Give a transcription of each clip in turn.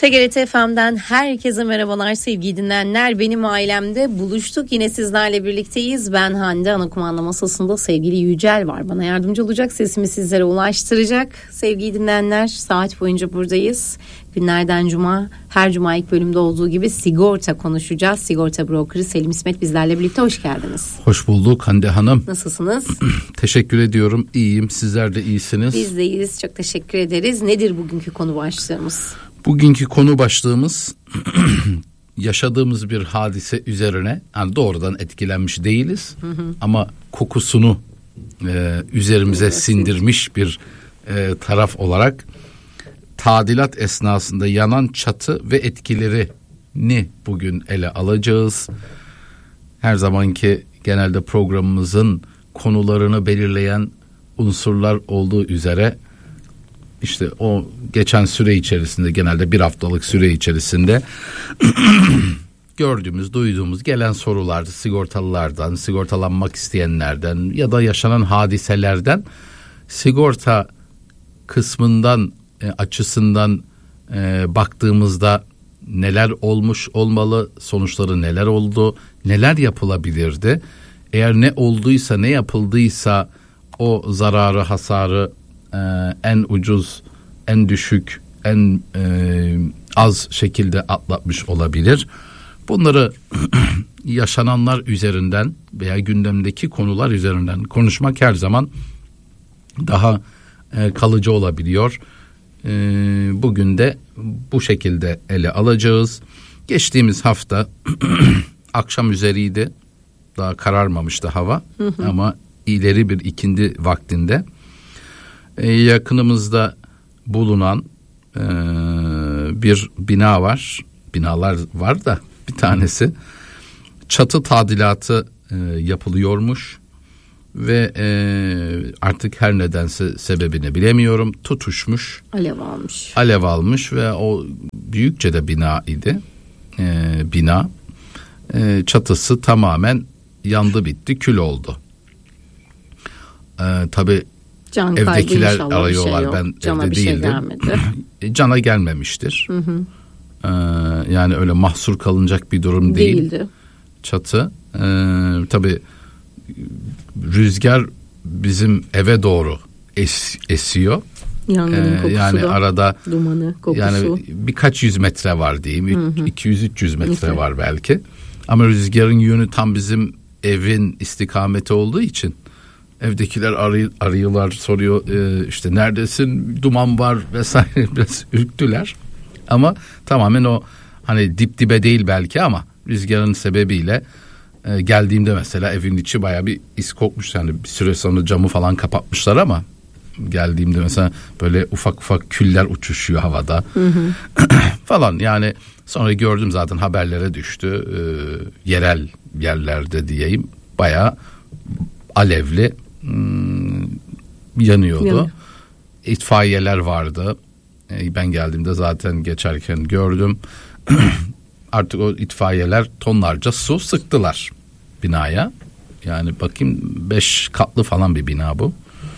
TGRT FM'den herkese merhabalar sevgili dinleyenler. Benim ailemde buluştuk. Yine sizlerle birlikteyiz. Ben Hande, ana kumanda masasında sevgili Yücel var. Bana yardımcı olacak, sesimi sizlere ulaştıracak. Sevgili dinleyenler, saat boyunca buradayız. Günlerden cuma, her cuma ilk bölümde olduğu gibi sigorta konuşacağız. Sigorta brokeri Selim İsmet bizlerle birlikte. Hoş geldiniz. Hoş bulduk Hande Hanım. Nasılsınız? Teşekkür ediyorum. İyiyim. Sizler de iyisiniz. Biz de iyiyiz. Çok teşekkür ederiz. Nedir bugünkü konu başlığımız? Bugünkü konu başlığımız yaşadığımız bir hadise üzerine, yani doğrudan etkilenmiş değiliz ama kokusunu üzerimize sindirmiş bir taraf olarak tadilat esnasında yanan çatı ve etkilerini bugün ele alacağız. Her zamanki genelde programımızın konularını belirleyen unsurlar olduğu üzere İşte o geçen süre içerisinde, genelde bir haftalık süre içerisinde gördüğümüz, duyduğumuz gelen sorular, sigortalılardan, sigortalanmak isteyenlerden ya da yaşanan hadiselerden sigorta kısmından, açısından baktığımızda neler olmuş olmalı, sonuçları neler oldu, neler yapılabilirdi? Eğer ne olduysa, ne yapıldıysa o zararı, hasarı en ucuz, en düşük, en az şekilde atlatmış olabilir. Bunları yaşananlar üzerinden veya gündemdeki konular üzerinden konuşmak her zaman daha kalıcı olabiliyor. Bugün de bu şekilde ele alacağız. Geçtiğimiz hafta akşam üzeriydi. Daha kararmamıştı hava ama ileri bir ikindi vaktinde yakınımızda bulunan bir bina var. Binalar var da bir tanesi çatı tadilatı yapılıyormuş ve artık her nedense sebebini bilemiyorum, tutuşmuş. Alev almış ve o büyükçe de bina idi. Bina çatısı tamamen yandı, bitti, kül oldu. Tabii evdekiler arıyorlar, ben cana evde değildim. Cana gelmemiştir. Yani öyle mahsur kalınacak bir durum değildi. Çatı. Tabii rüzgar bizim eve doğru esiyor. Yangının kokusu yani da, arada dumanı, kokusu. Yani birkaç yüz metre var diyeyim. 200-300 metre var belki. Ama rüzgarın yönü tam bizim evin istikameti olduğu için evdekiler arıyorlar, soruyor işte neredesin, duman var vesaire, biraz ürktüler. Ama tamamen o hani dip dibe değil belki ama rüzgarın sebebiyle geldiğimde mesela evin içi bayağı bir is kokmuş. Yani bir süre sonra camı falan kapatmışlar ama geldiğimde mesela böyle ufak ufak küller uçuşuyor havada falan. Yani sonra gördüm, zaten haberlere düştü. Yerel yerlerde diyeyim bayağı alevli yanıyordu. İtfaiyeler vardı. Ben geldiğimde zaten geçerken gördüm. Artık o itfaiyeler tonlarca su sıktılar binaya. Yani bakayım 5 katlı falan bir bina bu.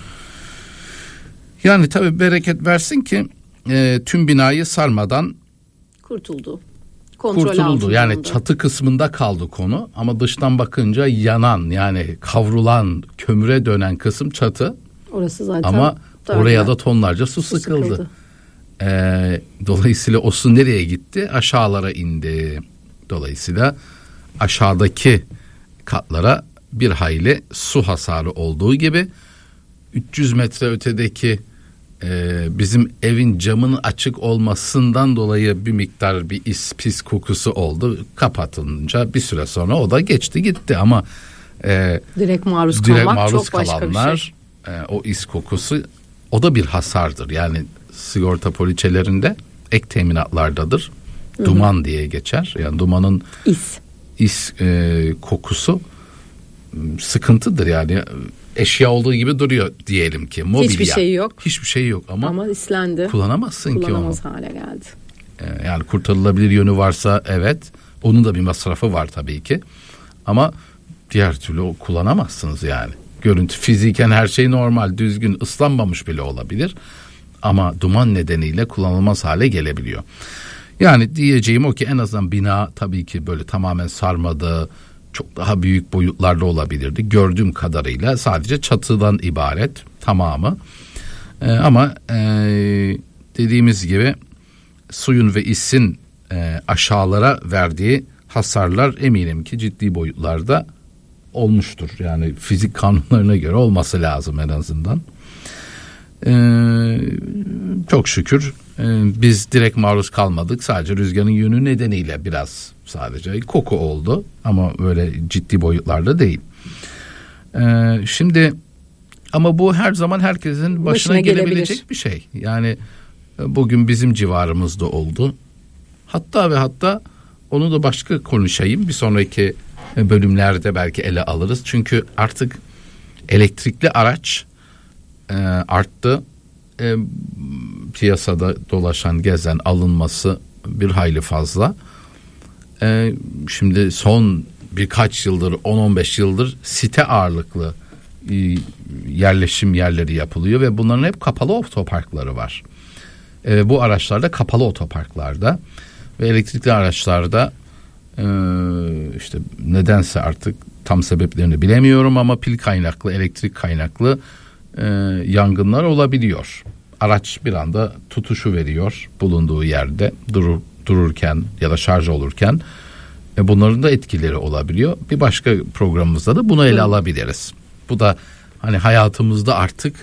Yani tabii bereket versin ki tüm binayı sarmadan kurtuldu. Yani çatı kısmında kaldı konu ama dıştan bakınca yanan, yani kavrulan, kömüre dönen kısım çatı. Orası zaten. Ama oraya da tonlarca su sıkıldı. Dolayısıyla o su nereye gitti? Aşağılara indi. Dolayısıyla aşağıdaki katlara bir hayli su hasarı olduğu gibi 300 metre ötedeki bizim evin camının açık olmasından dolayı bir miktar bir pis kokusu oldu. Kapatınca bir süre sonra o da geçti gitti ama direkt maruz kalmak çok başka bir şey. O is kokusu, o da bir hasardır. Yani sigorta poliçelerinde ek teminatlardadır. Duman diye geçer. Yani dumanın is kokusu sıkıntıdır yani. Eşya olduğu gibi duruyor diyelim ki, mobilya. Hiçbir şey yok ama islendi. Kullanamazsın ki onu. Kullanamaz hale geldi. Yani kurtarılabilir yönü varsa evet, onun da bir masrafı var tabii ki. Ama diğer türlü o kullanamazsınız yani. Görüntü, fiziken her şey normal, düzgün, ıslanmamış bile olabilir. Ama duman nedeniyle kullanılmaz hale gelebiliyor. Yani diyeceğim o ki en azından bina tabii ki böyle tamamen sarmadı, çok daha büyük boyutlarda olabilirdi. Gördüğüm kadarıyla sadece çatıdan ibaret tamamı. Ama dediğimiz gibi suyun ve isin aşağılara verdiği hasarlar eminim ki ciddi boyutlarda olmuştur. Yani fizik kanunlarına göre olması lazım en azından. Çok şükür biz direkt maruz kalmadık. Sadece rüzgarın yönü nedeniyle biraz sadece koku oldu. Ama böyle ciddi boyutlarda değil. Şimdi ama bu her zaman herkesin başına gelebilecek bir şey. Yani bugün bizim civarımızda oldu. Hatta onu da başka konuşayım. Bir sonraki bölümlerde belki ele alırız. Çünkü artık elektrikli araç arttı. Piyasada dolaşan, gezen, alınması bir hayli fazla. Şimdi son birkaç yıldır, 10-15 yıldır site ağırlıklı yerleşim yerleri yapılıyor ve bunların hep kapalı otoparkları var. Bu araçlarda kapalı otoparklarda ve elektrikli araçlarda işte nedense artık tam sebeplerini bilemiyorum ama pil kaynaklı, elektrik kaynaklı yangınlar olabiliyor. Araç bir anda tutuşu veriyor bulunduğu yerde dururken ya da şarj olurken. Bunların da etkileri olabiliyor. Bir başka programımızda da bunu ele alabiliriz. Bu da hani hayatımızda artık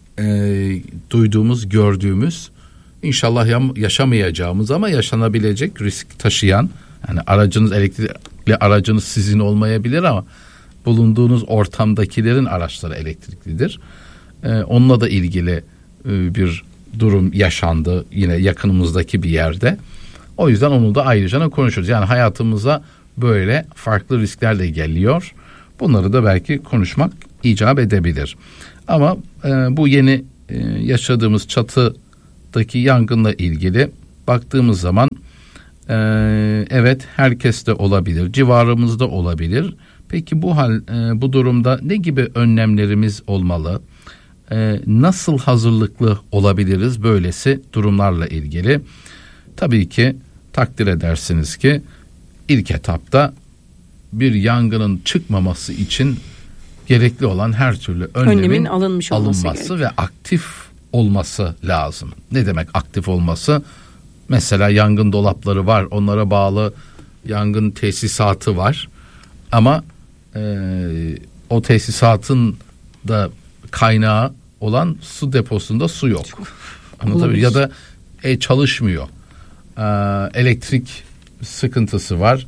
duyduğumuz, gördüğümüz, İnşallah yaşamayacağımız ama yaşanabilecek risk taşıyan, yani aracınız, elektrikli aracınız sizin olmayabilir ama bulunduğunuz ortamdakilerin araçları elektriklidir. Onunla da ilgili bir durum yaşandı yine yakınımızdaki bir yerde. O yüzden onu da ayrıca konuşuruz. Yani hayatımıza böyle farklı riskler de geliyor. Bunları da belki konuşmak icap edebilir. Ama bu yeni yaşadığımız çatıdaki yangınla ilgili baktığımız zaman evet herkeste olabilir, civarımızda olabilir. Peki bu durumda ne gibi önlemlerimiz olmalı? Nasıl hazırlıklı olabiliriz böylesi durumlarla ilgili? Tabii ki takdir edersiniz ki ilk etapta bir yangının çıkmaması için gerekli olan her türlü önlemin alınması ve aktif olması lazım. Ne demek aktif olması? Mesela yangın dolapları var, onlara bağlı yangın tesisatı var ama o tesisatın da kaynağı olan su deposunda su yok. Anlatabiliyor? Ya da çalışmıyor. Elektrik sıkıntısı var.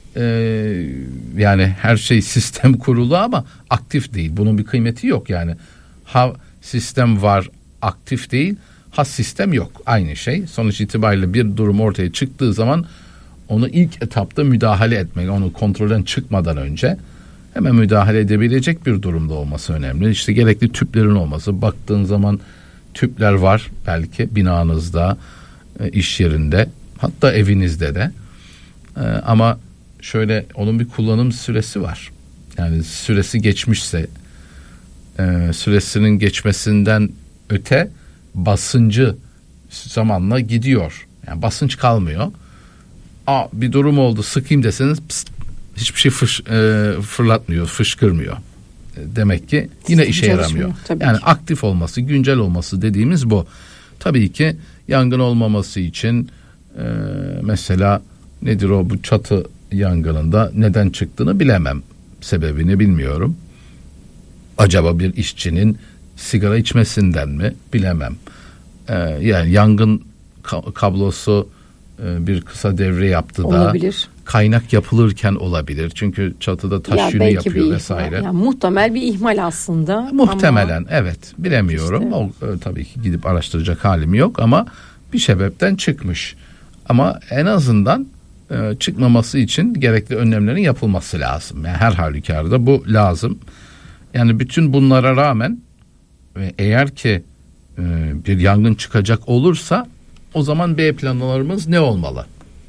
Yani her şey sistem kurulu ama aktif değil. Bunun bir kıymeti yok yani. Sistem var, aktif değil. Sistem yok. Aynı şey. Sonuç itibariyle bir durum ortaya çıktığı zaman onu ilk etapta müdahale etmek, onu kontrolden çıkmadan önce hemen müdahale edebilecek bir durumda olması önemli. İşte gerekli tüplerin olması. Baktığın zaman tüpler var belki binanızda, iş yerinde, hatta evinizde de. Ama şöyle onun bir kullanım süresi var. Yani süresi geçmişse süresinin geçmesinden öte basıncı zamanla gidiyor. Yani basınç kalmıyor. Bir durum oldu sıkayım deseniz hiçbir şey fırlatmıyor, fışkırmıyor. Demek ki yine işe yaramıyor. Yani aktif olması, güncel olması dediğimiz bu. Tabii ki yangın olmaması için mesela nedir o bu çatı yangınında neden çıktığını bilemem. Sebebini bilmiyorum. Acaba bir işçinin sigara içmesinden mi? Bilemem. Yani yangın kablosu bir kısa devre yaptı olabilir. Da kaynak yapılırken olabilir. Çünkü çatıda taş yünü yapıyor vesaire. Yani muhtemel bir ihmal aslında. Muhtemelen ama evet. Bilemiyorum. İşte. Tabii ki gidip araştıracak halim yok ama bir sebepten çıkmış. Ama en azından çıkmaması için gerekli önlemlerin yapılması lazım. Yani her halükarda bu lazım. Yani bütün bunlara rağmen eğer ki bir yangın çıkacak olursa o zaman B planlarımız ne olmalı?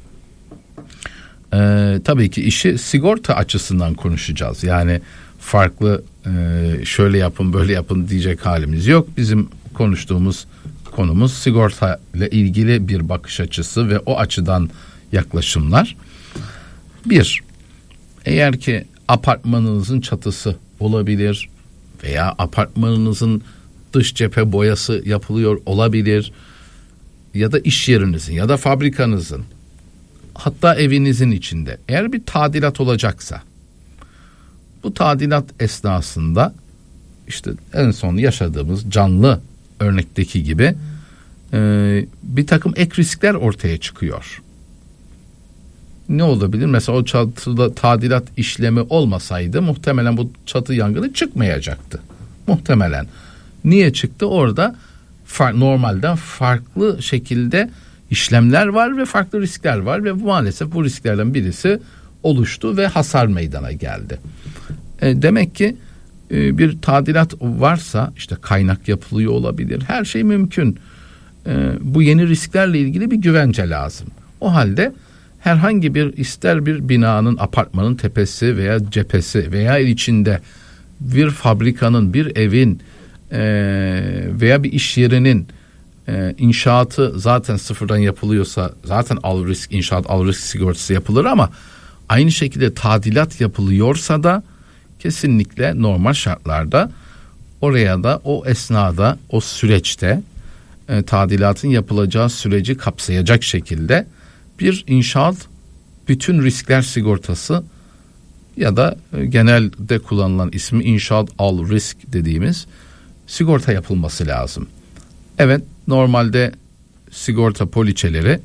Tabii ki işi sigorta açısından konuşacağız. Yani farklı şöyle yapın böyle yapın diyecek halimiz yok. Bizim konuştuğumuz konumuz sigorta ile ilgili bir bakış açısı ve o açıdan yaklaşımlar. Bir, eğer ki apartmanınızın çatısı olabilir veya apartmanınızın dış cephe boyası yapılıyor olabilir ya da iş yerinizin ya da fabrikanızın, hatta evinizin içinde eğer bir tadilat olacaksa, bu tadilat esnasında işte en son yaşadığımız canlı örnekteki gibi bir takım ek riskler ortaya çıkıyor. Ne olabilir? Mesela o çatıda tadilat işlemi olmasaydı muhtemelen bu çatı yangını çıkmayacaktı. Muhtemelen. Niye çıktı? Orada normalden farklı şekilde işlemler var ve farklı riskler var ve maalesef bu risklerden birisi oluştu ve hasar meydana geldi. Demek ki bir tadilat varsa işte kaynak yapılıyor olabilir. Her şey mümkün. Bu yeni risklerle ilgili bir güvence lazım. O halde herhangi bir, ister bir binanın, apartmanın tepesi veya cephesi veya içinde bir fabrikanın, bir evin veya bir iş yerinin inşaatı zaten sıfırdan yapılıyorsa zaten inşaat al risk sigortası yapılır, ama aynı şekilde tadilat yapılıyorsa da kesinlikle normal şartlarda oraya da o esnada, o süreçte tadilatın yapılacağı süreci kapsayacak şekilde bir inşaat bütün riskler sigortası ya da genelde kullanılan ismi inşaat all risk dediğimiz sigorta yapılması lazım. Evet, normalde sigorta poliçeleri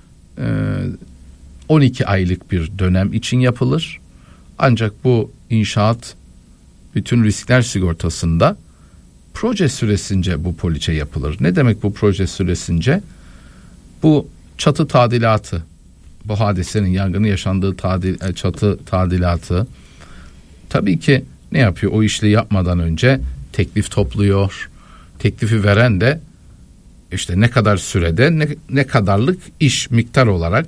12 aylık bir dönem için yapılır. Ancak bu inşaat bütün riskler sigortasında proje süresince bu poliçe yapılır. Ne demek bu proje süresince? Bu çatı tadilatı, bu hadisenin, yangının yaşandığı çatı tadilatı tabii ki ne yapıyor? O işle yapmadan önce teklif topluyor. Teklifi veren de işte ne kadar sürede ne kadarlık iş miktar olarak